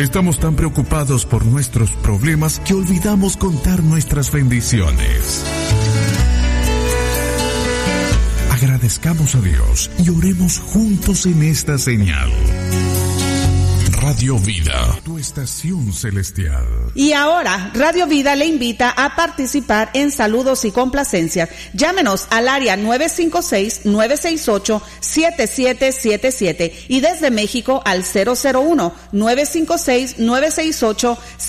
Estamos tan preocupados por nuestros problemas que olvidamos contar nuestras bendiciones. Agradezcamos a Dios y oremos juntos en esta señal. Radio Vida, tu estación celestial. Y ahora, Radio Vida le invita a participar en saludos y complacencias. Llámenos al área 956-968-7777 y desde México al 001-956-968-7777.